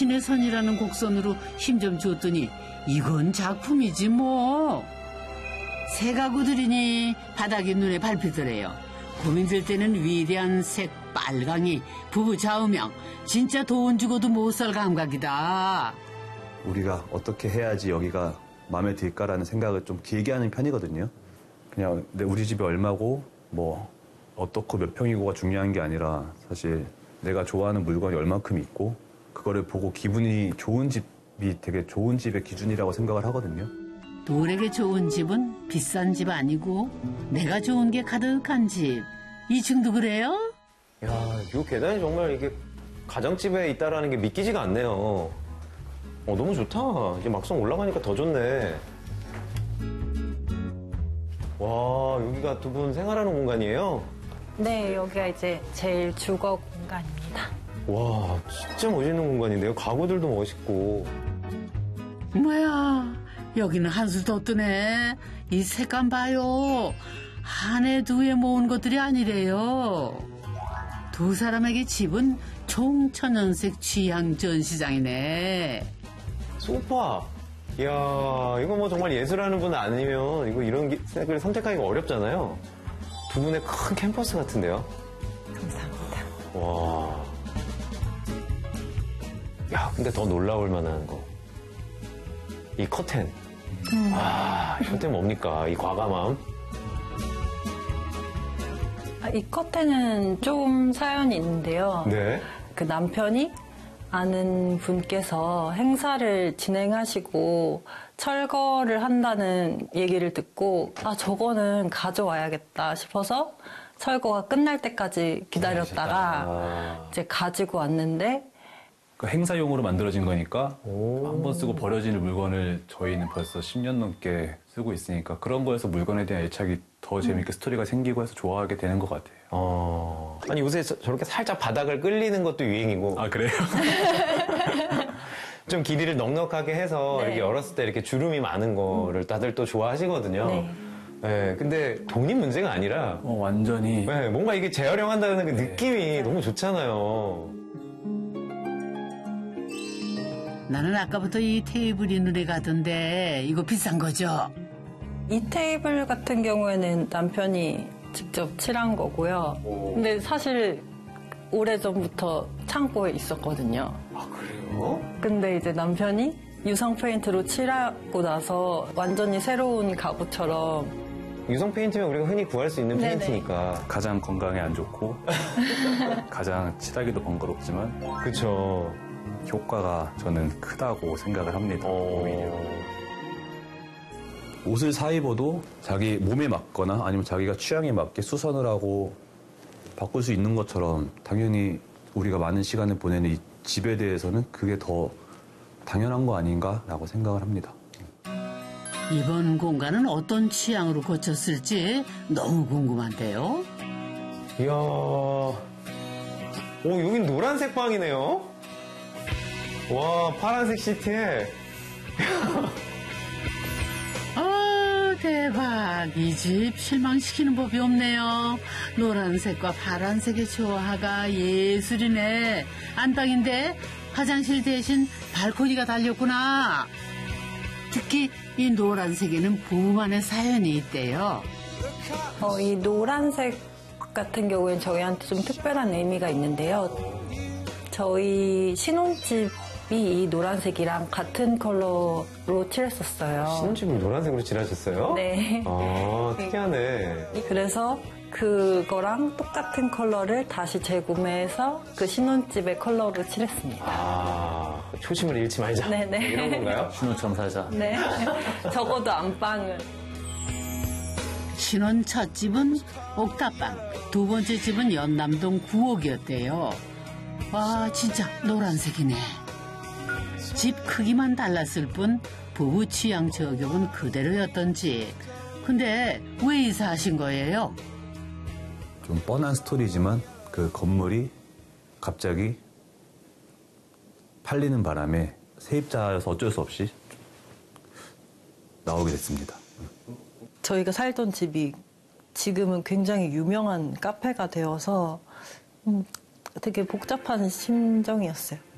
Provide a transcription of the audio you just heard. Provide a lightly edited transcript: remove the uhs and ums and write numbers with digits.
신의 선이라는 곡선으로 힘 좀 줬더니 이건 작품이지 뭐. 새 가구들이니 바닥이 눈에 밟히더래요. 고민될 때는 위대한 색 빨강이 부부 좌우명. 진짜 돈 주고도 못 살 감각이다. 우리가 어떻게 해야지 여기가 마음에 들까라는 생각을 좀 길게 하는 편이거든요. 그냥 우리 집이 얼마고 뭐 어떻고 몇 평이고가 중요한 게 아니라 사실 내가 좋아하는 물건이 얼만큼 있고 그거를 보고 기분이 좋은 집이 되게 좋은 집의 기준이라고 생각을 하거든요. 돌에게 좋은 집은 비싼 집 아니고 내가 좋은 게 가득한 집. 이 층도 그래요? 야, 이 계단이 정말 이게 가정집에 있다라는 게 믿기지가 않네요. 너무 좋다. 이제 막상 올라가니까 더 좋네. 와, 여기가 두 분 생활하는 공간이에요? 네, 여기가 이제 제일 주거 공간입니다. 와, 진짜 멋있는 공간인데요. 가구들도 멋있고. 뭐야, 여기는 한술 더 뜨네. 이 색감 봐요. 한 해 두 해 모은 것들이 아니래요. 두 사람에게 집은 총천연색 취향 전시장이네. 소파. 이야, 이거 뭐 정말 예술하는 분 아니면 이거 이런 색을 선택하기가 어렵잖아요. 두 분의 큰 캠퍼스 같은데요. 감사합니다. 와. 야, 근데 더 놀라울 만한 거. 이 커튼. 아, 이 커튼 뭡니까? 이 과감함. 이 커튼은 좀 사연이 있는데요. 네. 그 남편이 아는 분께서 행사를 진행하시고 철거를 한다는 얘기를 듣고 저거는 가져와야겠다 싶어서 철거가 끝날 때까지 기다렸다가 이제 가지고 왔는데 그 행사용으로 만들어진 거니까 한 번 쓰고 버려지는 물건을 저희는 벌써 10년 넘게 쓰고 있으니까 그런 거에서 물건에 대한 애착이 더 재밌게 스토리가 생기고 해서 좋아하게 되는 것 같아요. 아니 요새 저렇게 살짝 바닥을 끌리는 것도 유행이고. 아, 그래요? 좀 길이를 넉넉하게 해서 네. 이렇게 열었을 때 이렇게 주름이 많은 거를 다들 또 좋아하시거든요. 네. 네, 근데 돈이 문제가 아니라 완전히. 네, 뭔가 이게 재활용한다는 그 느낌이 너무 좋잖아요. 나는 아까부터 이 테이블이 눈에 가던데 이거 비싼 거죠? 이 테이블 같은 경우에는 남편이 직접 칠한 거고요. 근데 사실 오래전부터 창고에 있었거든요. 아, 그래요? 근데 이제 남편이 유성 페인트로 칠하고 나서 완전히 새로운 가구처럼. 유성 페인트면 우리가 흔히 구할 수 있는 네네. 페인트니까. 가장 건강에 안 좋고 가장 칠하기도 번거롭지만 그쵸. 효과가 저는 크다고 생각을 합니다. 오히려. 옷을 사 입어도 자기 몸에 맞거나 아니면 자기가 취향에 맞게 수선을 하고 바꿀 수 있는 것처럼 당연히 우리가 많은 시간을 보내는 이 집에 대해서는 그게 더 당연한 거 아닌가라고 생각을 합니다. 이번 공간은 어떤 취향으로 고쳤을지 너무 궁금한데요. 이야. 여긴 노란색 방이네요? 와, 파란색 시트에. 대박. 이 집 실망시키는 법이 없네요. 노란색과 파란색의 조화가 예술이네. 안방인데 화장실 대신 발코니가 달렸구나. 특히 이 노란색에는 부부만의 사연이 있대요. 이 노란색 같은 경우에는 저희한테 좀 특별한 의미가 있는데요. 저희 신혼집이 이 노란색이랑 같은 컬러로 칠했었어요. 신혼집을 노란색으로 칠하셨어요? 네. 아, 특이하네. 그래서 그거랑 똑같은 컬러를 다시 재구매해서 그 신혼집의 컬러로 칠했습니다. 아, 초심을 잃지 말자. 네네. 이런 건가요? 신혼처럼 살자. 네. 적어도 안방은. 신혼 첫 집은 옥탑방, 두 번째 집은 연남동 9호기였대요. 와, 진짜 노란색이네. 집 크기만 달랐을 뿐 부부 취향 저격은 그대로였던지. 근데 왜 이사하신 거예요? 좀 뻔한 스토리지만 그 건물이 갑자기 팔리는 바람에 세입자여서 어쩔 수 없이 나오게 됐습니다. 저희가 살던 집이 지금은 굉장히 유명한 카페가 되어서 되게 복잡한 심정이었어요.